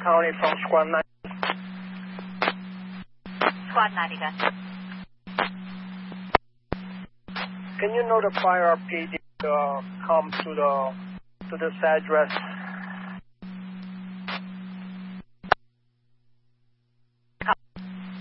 County from Squad 9. Squad 90, got you. Can you notify our PD to come to this address